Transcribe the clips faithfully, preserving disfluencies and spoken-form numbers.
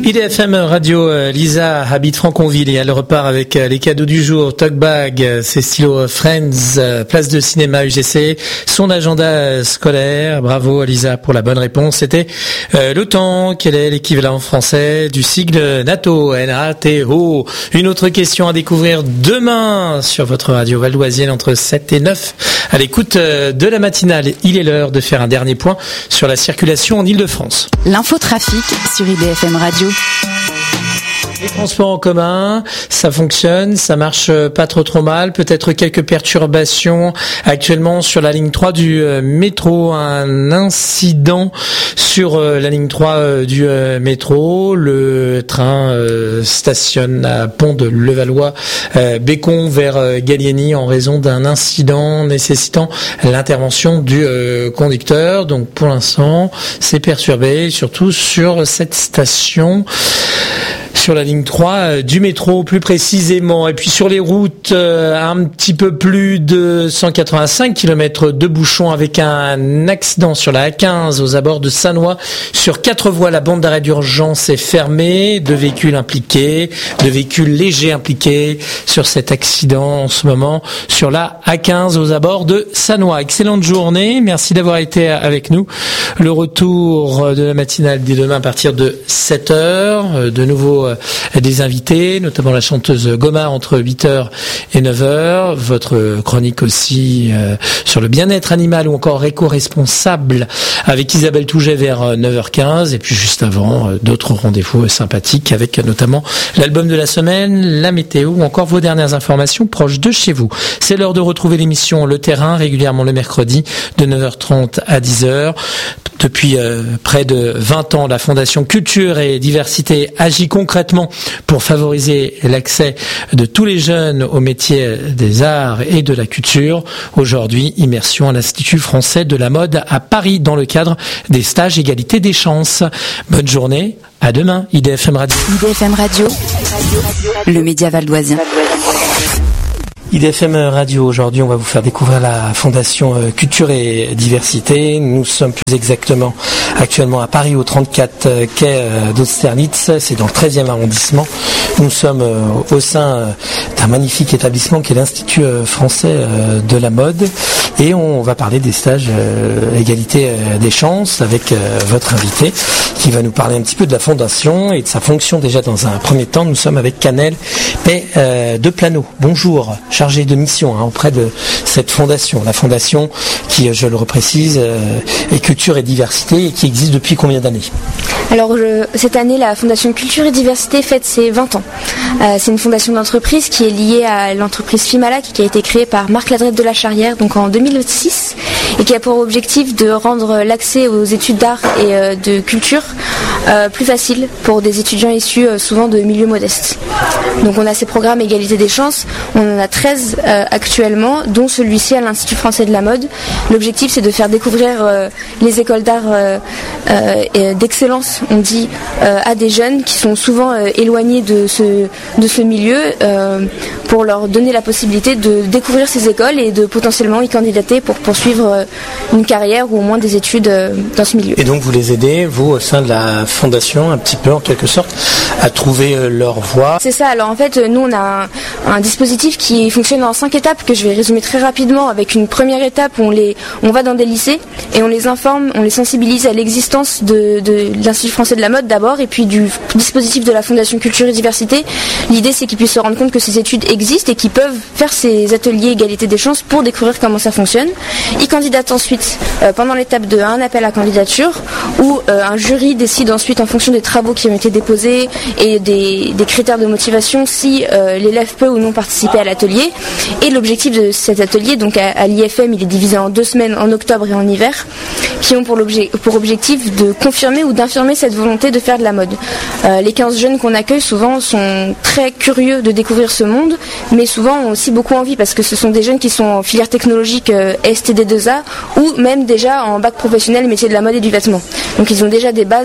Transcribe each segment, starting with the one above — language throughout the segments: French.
I D F M Radio, euh, Lisa habite Franconville et elle repart avec euh, les cadeaux du jour, Talk Bag, euh, ses stylos Friends, euh, place de cinéma U G C, son agenda euh, scolaire. Bravo Lisa pour la bonne réponse. C'était euh, l'OTAN, quel est l'équivalent français du sigle NATO, N A T O. Une autre question à découvrir demain sur votre radio valdoisienne entre sept et neuf à l'écoute euh, de la matinale. Il est l'heure de faire un dernier point sur la circulation en Ile-de-France. L'infotrafic sur I D F M Radio. Les transports en commun, ça fonctionne, ça marche pas trop trop mal. Peut-être quelques perturbations actuellement sur la ligne trois du euh, métro. Un incident sur euh, la ligne trois euh, du euh, métro. Le train euh, stationne à Pont de Levallois, euh, Bécon vers euh, Gallieni en raison d'un incident nécessitant l'intervention du euh, conducteur. Donc pour l'instant, c'est perturbé, surtout sur cette station. Sur la ligne trois du métro plus précisément, et puis sur les routes euh, un petit peu plus de cent quatre-vingt-cinq kilomètres de bouchons avec un accident sur la A quinze aux abords de Sannois. Sur quatre voies, la bande d'arrêt d'urgence est fermée, deux véhicules impliqués, deux véhicules légers impliqués sur cet accident en ce moment sur la A quinze aux abords de Sannois. Excellente journée, merci d'avoir été avec nous. Le retour de la matinale dès demain à partir de sept heures, de nouveau des invités, notamment la chanteuse Goma entre huit heures et neuf heures, votre chronique aussi euh, sur le bien-être animal ou encore éco-responsable avec Isabelle Touget vers neuf heures quinze, et puis juste avant euh, d'autres rendez-vous sympathiques avec notamment l'album de la semaine, la météo ou encore vos dernières informations proches de chez vous. C'est l'heure de retrouver l'émission Le Terrain régulièrement le mercredi de neuf heures trente à dix heures. Depuis euh, près de vingt ans, la Fondation Culture et Diversité agit concrètement pour favoriser l'accès de tous les jeunes aux métiers des arts et de la culture. Aujourd'hui, immersion à l'Institut français de la mode à Paris dans le cadre des stages égalité des chances. Bonne journée, à demain, I D F M Radio. I D F M Radio, le média valdoisien. I D F M Radio, aujourd'hui on va vous faire découvrir la Fondation Culture et Diversité. Nous sommes plus exactement actuellement à Paris au trente-quatre quai d'Austerlitz, c'est dans le treizième arrondissement. Nous sommes au sein d'un magnifique établissement qui est l'Institut français de la mode et on va parler des stages égalité des chances avec votre invité qui va nous parler un petit peu de la Fondation et de sa fonction déjà dans un premier temps. Nous sommes avec Canel Pay de Plano. Bonjour, chargé de mission hein, auprès de cette fondation, la fondation qui, je le reprécise, euh, est Culture et Diversité et qui existe depuis combien d'années ? Alors je, cette année, la Fondation Culture et Diversité fête ses vingt ans. Euh, c'est une fondation d'entreprise qui est liée à l'entreprise Fimala qui a été créée par Marc Ladrette de la Charrière donc en deux mille six et qui a pour objectif de rendre l'accès aux études d'art et euh, de culture euh, plus facile pour des étudiants issus euh, souvent de milieux modestes. Donc on a ces programmes égalité des chances, on en a treize euh, actuellement, dont celui-ci à l'Institut français de la mode. L'objectif c'est de faire découvrir euh, les écoles d'art euh, euh, d'excellence, on dit, euh, à des jeunes qui sont souvent euh, éloignés de ce, de ce milieu euh, pour leur donner la possibilité de découvrir ces écoles et de potentiellement y candidater pour poursuivre euh, une carrière ou au moins des études euh, dans ce milieu. Et donc vous les aidez, vous, au sein de la Fondation, un petit peu en quelque sorte, à trouver euh, leur voie. C'est ça, alors en fait nous on a un, un dispositif qui fonctionne en cinq étapes que je vais résumer très rapidement avec une première étape où on, les, on va dans des lycées et on les informe, on les sensibilise à l'existence de, de, de l'Institut français de la mode d'abord et puis du dispositif de la Fondation Culture et Diversité. L'idée c'est qu'ils puissent se rendre compte que ces études existent et qu'ils peuvent faire ces ateliers égalité des chances pour découvrir comment ça fonctionne. Ils candidatent ensuite euh, pendant l'étape deux à un appel à candidature où euh, un jury décide ensuite en fonction des travaux qui ont été déposés et des, des critères de motivation si euh, l'élève peut ou non participer à l'atelier. Et l'objectif de cet atelier, donc à, à l'I F M, il est divisé en deux semaines, en octobre et en hiver, qui ont pour, l'objet, pour objectif de confirmer ou d'infirmer cette volonté de faire de la mode. Euh, les quinze jeunes qu'on accueille souvent sont très curieux de découvrir ce monde, mais souvent ont aussi beaucoup envie parce que ce sont des jeunes qui sont en filière technologique euh, S T D deux A ou même déjà en bac professionnel métier de la mode et du vêtement. Donc ils ont déjà des bases dans ce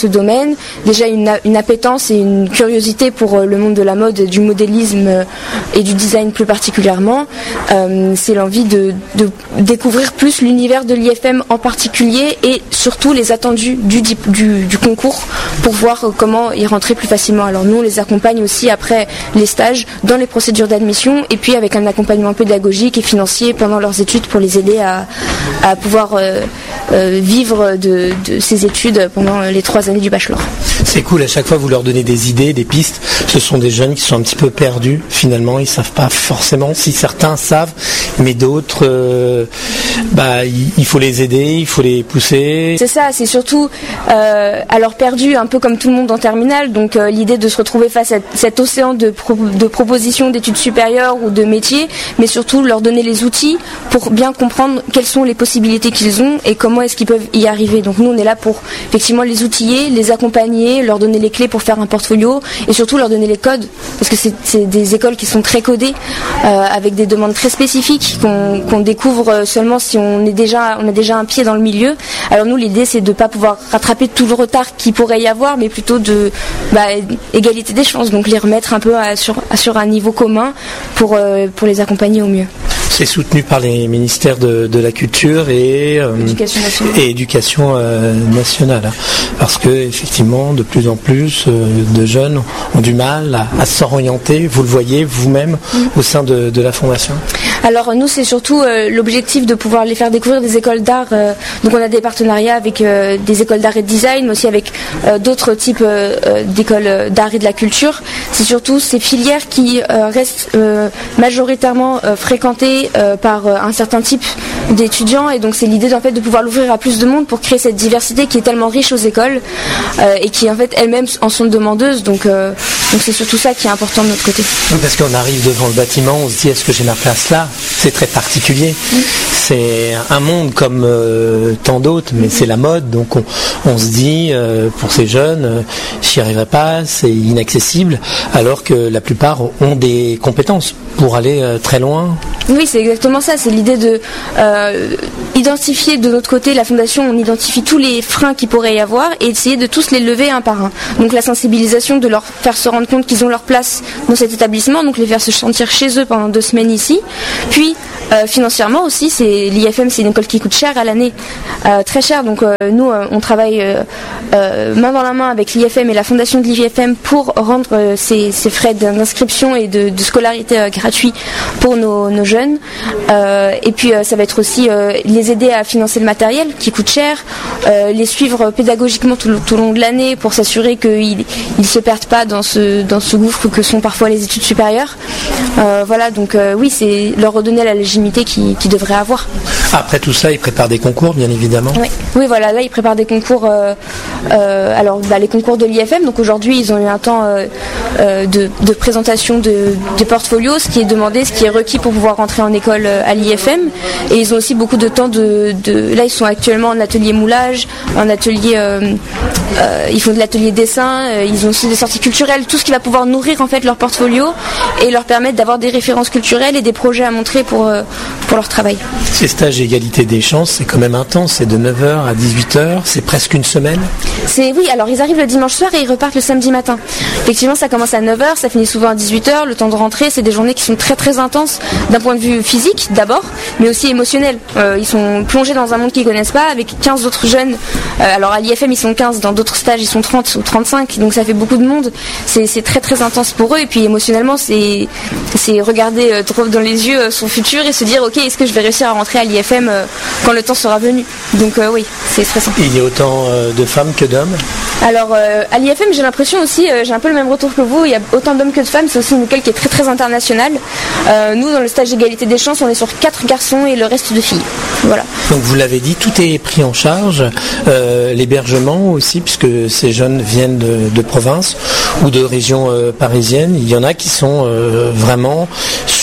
le domaine, déjà une, une appétence et une curiosité pour le monde de la mode, du modélisme et du design plus particulièrement. Euh, c'est l'envie de, de découvrir plus l'univers de l'I F M en particulier et surtout les attendus du, du, du concours pour voir comment y rentrer plus facilement. Alors nous on les accompagne aussi après les stages dans les procédures d'admission et puis avec un accompagnement pédagogique et financier pendant leurs études pour les aider à, à pouvoir euh, euh, vivre de, de ces études pendant les trois années du bachelor. C'est cool, à chaque fois vous leur donnez des idées, des pistes. Ce sont des jeunes qui sont un petit peu perdus finalement, ils ne savent pas forcément, si certains savent, mais d'autres, euh, bah, il faut les aider, il faut les pousser. C'est ça, c'est surtout euh, alors perdu un peu comme tout le monde en terminale, donc euh, l'idée de se retrouver face à cet océan de, pro- de propositions d'études supérieures ou de métiers, mais surtout leur donner les outils pour bien comprendre quelles sont les possibilités qu'ils ont et comment est-ce qu'ils peuvent y arriver. Donc nous on est là pour effectivement les outiller, les accompagner, leur donner les clés pour faire un portfolio et surtout leur donner les codes, parce que c'est, c'est des écoles qui sont très codées, euh, avec des demandes très spécifiques qu'on, qu'on découvre seulement si on est déjà on a déjà un pied dans le milieu. Alors nous l'idée c'est de ne pas pouvoir rattraper tout le retard qu'il pourrait y avoir, mais plutôt de bah, égalité des chances, donc les remettre un peu à, sur, à, sur un niveau commun pour, euh, pour les accompagner au mieux. C'est soutenu par les ministères de, de la Culture et euh, Éducation nationale, et éducation, euh, nationale hein, parce que effectivement de plus en plus euh, de jeunes ont du mal à, à s'orienter, vous le voyez vous-même mmh. au sein de, de la Fondation. Alors nous c'est surtout euh, l'objectif de pouvoir les faire découvrir des écoles d'art, euh, donc on a des partenariats avec euh, des écoles d'art et de design, mais aussi avec euh, d'autres types euh, d'écoles d'art et de la culture. C'est surtout ces filières qui euh, restent euh, majoritairement euh, fréquentées euh, par euh, un certain type d'étudiants, et donc c'est l'idée en fait de pouvoir l'ouvrir à plus de monde pour créer cette diversité qui est tellement riche aux écoles euh, et qui en fait elles-mêmes en sont demandeuses, donc, euh, donc c'est surtout ça qui est important de notre côté. Parce qu'on arrive devant le bâtiment, on se dit est-ce que j'ai ma place là ? C'est très particulier. Mmh. C'est un monde comme euh, tant d'autres, mais mmh. c'est la mode, donc on, on se dit euh, pour ces jeunes, euh, j'y arriverai pas, c'est inaccessible, alors que la plupart ont des compétences pour aller euh, très loin. Oui, c'est exactement ça, c'est l'idée de euh, identifier de notre côté, la Fondation, on identifie tous les freins qu'il pourrait y avoir et essayer de tous les lever un par un. Donc la sensibilisation, de leur faire se rendre compte qu'ils ont leur place dans cet établissement, donc les faire se sentir chez eux pendant deux semaines ici. Puis euh, financièrement aussi, c'est, l'I F M c'est une école qui coûte cher à l'année, euh, très cher, donc euh, nous euh, on travaille euh, euh, main dans la main avec l'I F M et la Fondation de l'I F M pour rendre euh, ces, ces frais d'inscription et de, de scolarité euh, gratuits pour nos, nos jeunes. Euh, et puis euh, ça va être aussi euh, les aider à financer le matériel qui coûte cher, euh, les suivre pédagogiquement tout, tout au long de l'année pour s'assurer qu'ils ne se perdent pas dans ce, dans ce gouffre que sont parfois les études supérieures. Euh, voilà, donc euh, oui, c'est leur redonner la légitimité qu'ils, qu'ils devraient avoir. Après tout ça, ils préparent des concours, bien évidemment. Oui, oui voilà, là ils préparent des concours, euh, euh, alors bah, les concours de l'I F M, donc aujourd'hui ils ont eu un temps euh, euh, de, de présentation de, de portfolio, ce qui est demandé, ce qui est requis pour pouvoir rentrer en école euh, à l'I F M, et ils ont aussi beaucoup de temps de, de... là ils sont actuellement en atelier moulage, en atelier, euh, euh, ils font de l'atelier dessin, euh, ils ont aussi des sorties culturelles, tout ce qui va pouvoir nourrir en fait leur portfolio et leur permettre d'avoir des références culturelles et des projets à montrer pour, euh, pour leur travail. Ces stages égalité des chances, c'est quand même intense, c'est de neuf heures à dix-huit heures, c'est presque une semaine. C'est, oui, alors ils arrivent le dimanche soir et ils repartent le samedi matin. Effectivement, ça commence à neuf heures, ça finit souvent à dix-huit heures, le temps de rentrer, c'est des journées qui sont très très intenses d'un point de vue physique d'abord, mais aussi émotionnel. Euh, ils sont plongés dans un monde qu'ils ne connaissent pas avec quinze autres jeunes. Euh, alors à l'I F M ils sont quinze, dans d'autres stages ils sont trente ou trente-cinq, donc ça fait beaucoup de monde. C'est, c'est très très intense pour eux, et puis émotionnellement c'est, c'est regarder euh, trop dans les yeux euh, son futur et se dire ok, est-ce que je vais réussir à rentrer à l'I F M euh, quand le temps sera venu. Donc euh, oui, c'est stressant. Il y a autant euh, de femmes que d'hommes. Alors euh, à l'I F M j'ai l'impression aussi, euh, j'ai un peu le même retour que vous, il y a autant d'hommes que de femmes, c'est aussi une école qui est très très internationale. Euh, nous dans le stage d'égalité des chances on est sur quatre garçons et le reste de filles. Voilà. Donc vous l'avez dit, tout est pris en charge, euh, l'hébergement aussi, puisque ces jeunes viennent de, de province ou de régions euh, parisiennes. Il y en a qui sont euh, vraiment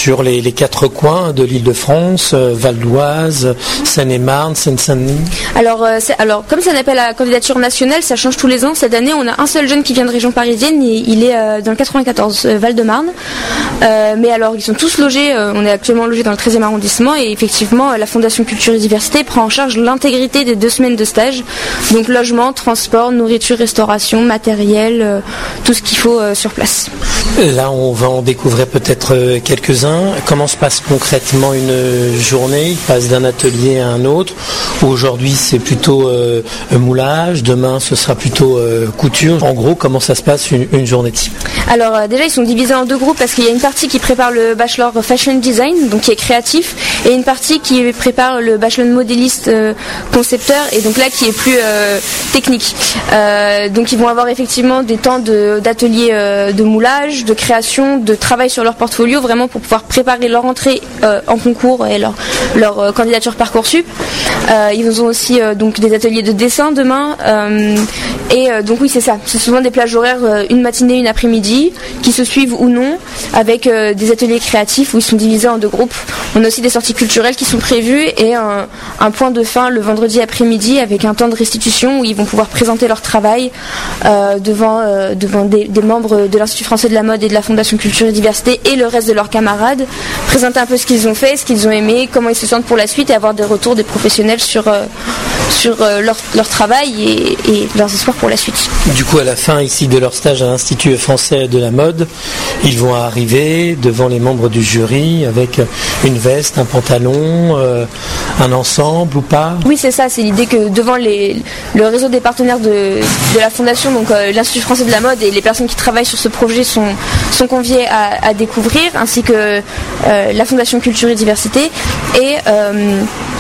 sur les, les quatre coins de l'Île-de-France, euh, Val d'Oise, Seine-et-Marne, Seine-Saint-Denis? Alors, euh, c'est, alors, comme ça n'appelle la candidature nationale, ça change tous les ans. Cette année, on a un seul jeune qui vient de région parisienne, et il est euh, dans le quatre-vingt-quatorze, euh, Val-de-Marne. Euh, mais alors, ils sont tous logés, euh, on est actuellement logés dans le treizième arrondissement, et effectivement, euh, la Fondation Culture et Diversité prend en charge l'intégrité des deux semaines de stage. Donc, logement, transport, nourriture, restauration, matériel, euh, tout ce qu'il faut euh, sur place. Là, on va en découvrir peut-être euh, quelques-uns. Comment se passe concrètement une journée? Il passe d'un atelier à un autre. Aujourd'hui, c'est plutôt euh, moulage. Demain, ce sera plutôt euh, couture. En gros, comment ça se passe une, une journée type? Alors euh, déjà, ils sont divisés en deux groupes parce qu'il y a une partie qui prépare le bachelor fashion design, donc qui est créatif, et une partie qui prépare le bachelor modéliste euh, concepteur, et donc là qui est plus euh, technique. Euh, donc ils vont avoir effectivement des temps de, d'ateliers euh, de moulage, de création, de travail sur leur portfolio, vraiment pour pouvoir préparer leur entrée euh, en concours et leur, leur euh, candidature Parcoursup. Euh, ils ont aussi euh, donc des ateliers de dessin demain, euh, et euh, donc oui, c'est ça, c'est souvent des plages horaires, euh, une matinée, une après-midi, qui se suivent ou non, avec euh, des ateliers créatifs où ils sont divisés en deux groupes. On a aussi des sorties culturelles qui sont prévues, et un, un point de fin le vendredi après-midi avec un temps de restitution où ils vont pouvoir présenter leur travail euh, devant, euh, devant des, des membres de l'Institut français de la mode et de la Fondation Culture et Diversité et le reste de leurs camarades, présenter un peu ce qu'ils ont fait, ce qu'ils ont aimé, comment ils se sentent pour la suite, et avoir des retours des professionnels sur, euh, sur euh, leur, leur travail et, et leurs espoirs pour la suite. Du coup, à la fin ici de leur stage à l'Institut français de la mode, ils vont arriver devant les membres du jury avec une veste, un pantalon, euh, un ensemble ou pas? Oui, c'est ça, c'est l'idée que devant les, le réseau des partenaires de, de la Fondation, donc euh, l'Institut français de la mode et les personnes qui travaillent sur ce projet sont, sont conviées à, à découvrir, ainsi que euh, la Fondation Culture et Diversité. Et, euh,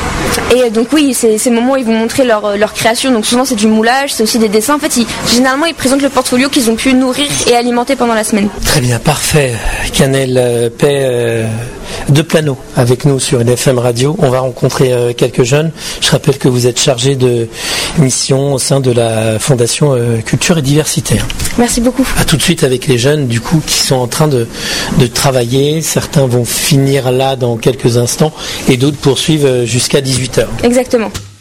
et donc oui, c'est ces moments où ils vont montrer leur, leur création, donc souvent c'est du moulage, c'est aussi des dessins. En fait, ils, généralement ils présentent le portfolio qu'ils ont pu nourrir et alimenter pendant la semaine. Très bien, parfait. Canel euh, Paix euh, de Plano avec nous sur L F M Radio. On va rencontrer euh, quelques jeunes. Je rappelle que vous êtes chargé de mission au sein de la Fondation euh, Culture et Diversité. Merci beaucoup. À tout de suite avec les jeunes du coup qui sont en train de, de travailler. Certains vont finir là dans quelques instants et d'autres poursuivent jusqu'à dix-huit heures. Exactement.